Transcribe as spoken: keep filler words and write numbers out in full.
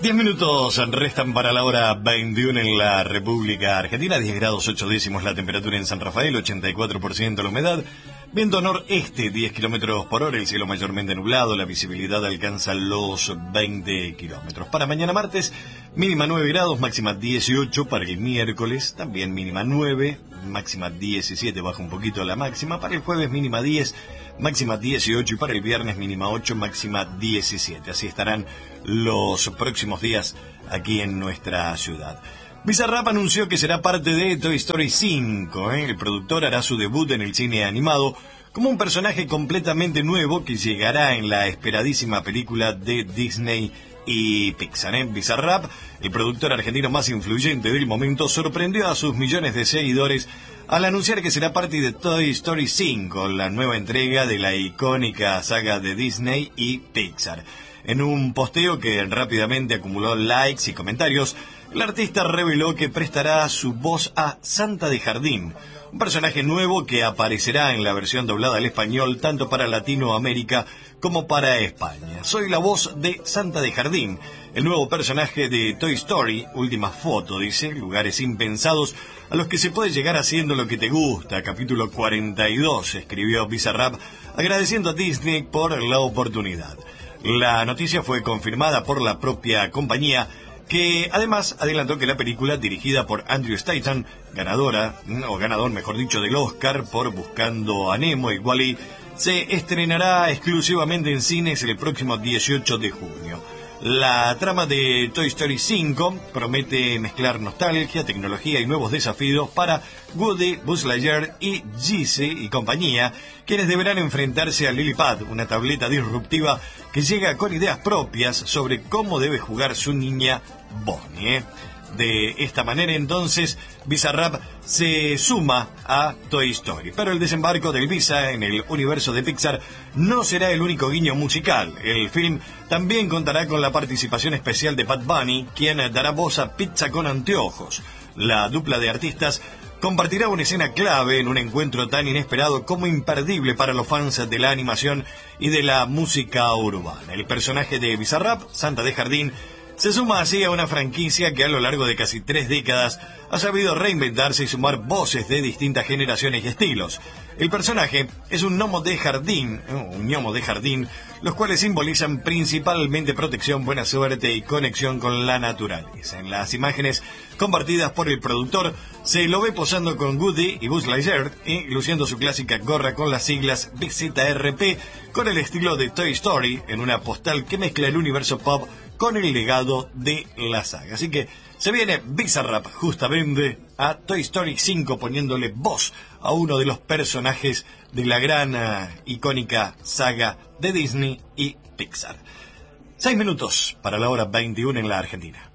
Diez minutos restan para la hora veintiuno en la República Argentina, diez grados ocho décimos la temperatura en San Rafael, ochenta y cuatro por ciento la humedad, viento noreste, diez kilómetros por hora, el cielo mayormente nublado, la visibilidad alcanza los veinte kilómetros. Para mañana martes, mínima nueve grados, máxima dieciocho, para el miércoles también mínima nueve, máxima diecisiete, baja un poquito la máxima, para el jueves mínima diez, máxima dieciocho y para el viernes mínima ocho, máxima diecisiete. Así estarán los próximos días aquí en nuestra ciudad. Bizarrap anunció que será parte de Toy Story cinco. ¿eh? El productor hará su debut en el cine animado como un personaje completamente nuevo que llegará en la esperadísima película de Disney y Pixar. ¿eh? Bizarrap, el productor argentino más influyente del momento, sorprendió a sus millones de seguidores al anunciar que será parte de Toy Story cinco, la nueva entrega de la icónica saga de Disney y Pixar. En un posteo que rápidamente acumuló likes y comentarios, el artista reveló que prestará su voz a Santa de Jardín, un personaje nuevo que aparecerá en la versión doblada al español tanto para Latinoamérica como para España. Soy la voz de Santa de Jardín, el nuevo personaje de Toy Story. Última foto, dice, lugares impensados a los que se puede llegar haciendo lo que te gusta. Capítulo cuarenta y dos, escribió Bizarrap, agradeciendo a Disney por la oportunidad. La noticia fue confirmada por la propia compañía, que además adelantó que la película, dirigida por Andrew Stanton, ganadora, o ganador mejor dicho, del Oscar por Buscando a Nemo y Wall-E, se estrenará exclusivamente en cines el próximo dieciocho de junio. La trama de Toy Story cinco promete mezclar nostalgia, tecnología y nuevos desafíos para Woody, Buzz Lightyear y Jessie y compañía, quienes deberán enfrentarse a Lillipad, una tableta disruptiva que llega con ideas propias sobre cómo debe jugar su niña Bonnie. ¿eh? De esta manera, entonces, Bizarrap se suma a Toy Story. Pero el desembarco del Visa en el universo de Pixar no será el único guiño musical. El film también contará con la participación especial de Bad Bunny, quien dará voz a Pizza con Anteojos. La dupla de artistas compartirá una escena clave en un encuentro tan inesperado como imperdible para los fans de la animación y de la música urbana. El personaje de Bizarrap, Santa de Jardín, se suma así a una franquicia que a lo largo de casi tres décadas ha sabido reinventarse y sumar voces de distintas generaciones y estilos. El personaje es un gnomo de jardín, un gnomo de jardín, los cuales simbolizan principalmente protección, buena suerte y conexión con la naturaleza. En las imágenes compartidas por el productor, se lo ve posando con Woody y Buzz Lightyear y luciendo su clásica gorra con las siglas B Z R P, con el estilo de Toy Story, en una postal que mezcla el universo pop con el legado de la saga. Así que se viene Bizarrap justamente a Toy Story cinco, poniéndole voz a uno de los personajes de la gran uh, icónica saga de Disney y Pixar. Seis minutos para la hora veintiuno en la Argentina.